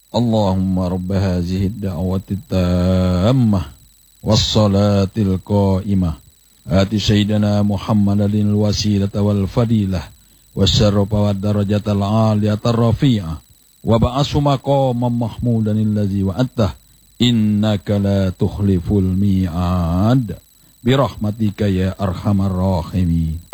اللهم رب هذه الدعوة التامة والصلاة القائمة آت سيدنا محمد الوسيلة والفضيلة والشرف والدرجة العالية الرفيعة وابعثه مقاما محمودا الذي وعدته إنك لا تخلف الميعاد برحمتك يا أرحم الراحمين.